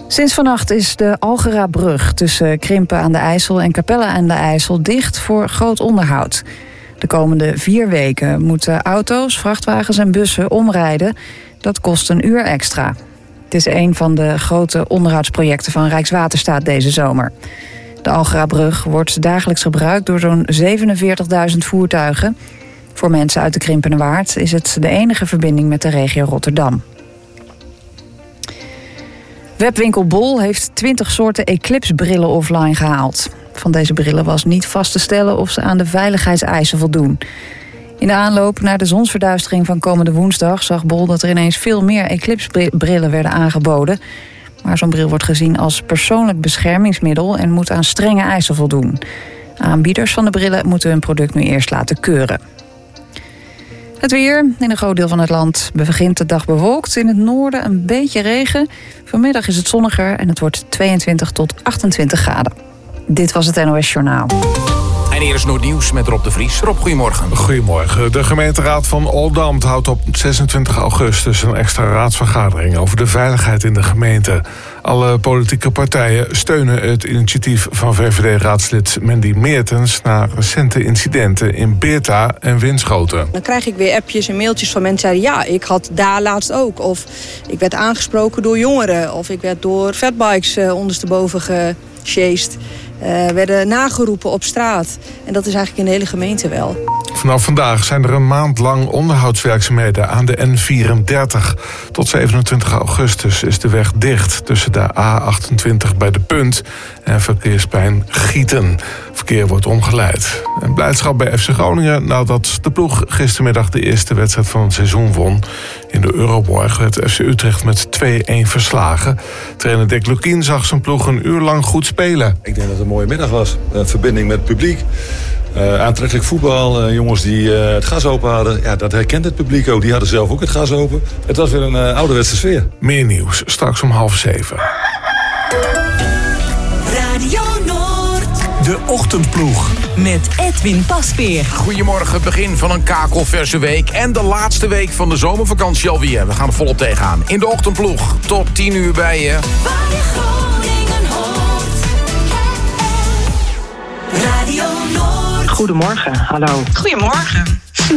Sinds vannacht is de Algerabrug tussen Krimpen aan de IJssel en Capelle aan de IJssel dicht voor groot onderhoud. De komende 4 weken moeten auto's, vrachtwagens en bussen omrijden. Dat kost 1 uur extra. Het is een van de grote onderhoudsprojecten van Rijkswaterstaat deze zomer. De Algerabrug wordt dagelijks gebruikt door zo'n 47.000 voertuigen. Voor mensen uit de Krimpenerwaard is het de enige verbinding met de regio Rotterdam. Webwinkel Bol heeft 20 soorten Eclipse-brillen offline gehaald. Van deze brillen was niet vast te stellen of ze aan de veiligheidseisen voldoen. In de aanloop naar de zonsverduistering van komende woensdag zag Bol dat er ineens veel meer Eclipse-brillen werden aangeboden. Maar zo'n bril wordt gezien als persoonlijk beschermingsmiddel en moet aan strenge eisen voldoen. Aanbieders van de brillen moeten hun product nu eerst laten keuren. Het weer. In een groot deel van het land begint de dag bewolkt. In het noorden een beetje regen. Vanmiddag is het zonniger en het wordt 22 tot 28 graden. Dit was het NOS Journaal. En hier is Noordnieuws met Rob de Vries. Rob, goedemorgen. Goedemorgen. De gemeenteraad van Oldambt houdt op 26 augustus een extra raadsvergadering over de veiligheid in de gemeente. Alle politieke partijen steunen het initiatief van VVD-raadslid Mandy Meertens na recente incidenten in Beerta en Winschoten. Dan krijg ik weer appjes en mailtjes van mensen die zeiden, ja, ik had daar laatst ook. Of ik werd aangesproken door jongeren. Of ik werd door fatbikes ondersteboven gesjeest. Werden nageroepen op straat. En dat is eigenlijk in de hele gemeente wel. Vanaf vandaag zijn er een maand lang onderhoudswerkzaamheden aan de N34. Tot 27 augustus is de weg dicht tussen de A28 bij de Punt en verkeersplein Gieten. Verkeer wordt omgeleid. En blijdschap bij FC Groningen nadat de ploeg gistermiddag de eerste wedstrijd van het seizoen won. In de Euroborg werd FC Utrecht met 2-1 verslagen. Trainer Dick Lukien zag zijn ploeg een uur lang goed spelen. Ik denk dat het een mooie middag was. Verbinding met het publiek. Aantrekkelijk voetbal. Jongens die het gas open hadden. Ja, dat herkent het publiek ook. Die hadden zelf ook het gas open. Het was weer een ouderwetse sfeer. Meer nieuws straks om 6:30. Radio Noord. De Ochtendploeg. Met Edwin Pasveer. Goedemorgen, begin van een kakelverse week. En de laatste week van de zomervakantie alweer. We gaan er volop tegenaan. In de Ochtendploeg. Tot 10 uur bij je. Waar je Groningen hoort. Radio Noord. Goedemorgen, hallo. Goedemorgen.